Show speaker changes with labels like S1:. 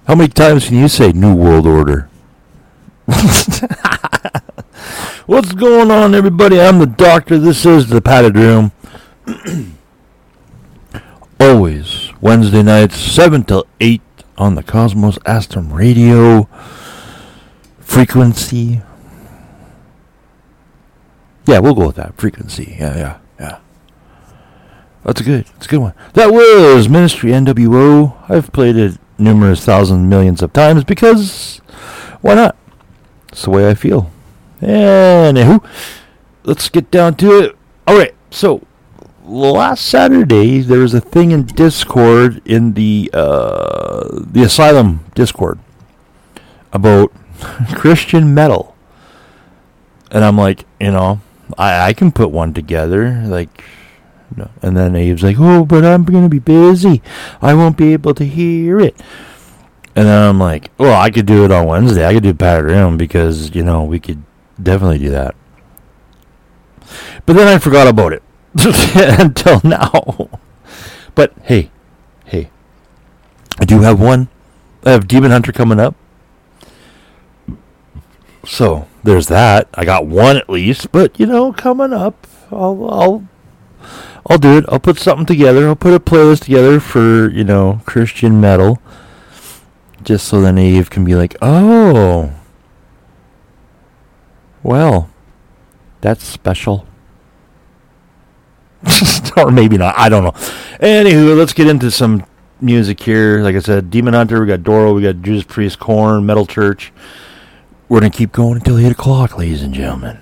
S1: How many times can you say New World Order? What's going on, everybody? I'm the doctor. This is the Padded Room. Always Wednesday nights, 7 till 8 on the Cosmos Astrum Radio frequency. Yeah, we'll go with that. Frequency. Yeah. That's good. It's a good one. That was Ministry NWO. I've played it numerous thousands, millions of times because why not? It's the way I feel. Anywho, let's get down to it. Alright, so last Saturday there was a thing in Discord, in the Asylum Discord, about Christian metal. And I'm like, I can put one together, like, no. And then Abe's like, oh, but I'm going to be busy. I won't be able to hear it. And then I'm like, well, I could do it on Wednesday. I could do Padded Room because, we could definitely do that. But then I forgot about it until now. But, hey, I do have one. I have Demon Hunter coming up. So, there's that. I got one at least. But, coming up, I'll do it. I'll put something together. I'll put a playlist together for, Christian metal. Just so then Eve can be like, oh, well, that's special. Or maybe not. I don't know. Anywho, let's get into some music here. Like I said, Demon Hunter, we got Doro, we got Judas Priest, Korn, Metal Church. We're going to keep going until 8 o'clock, ladies and gentlemen.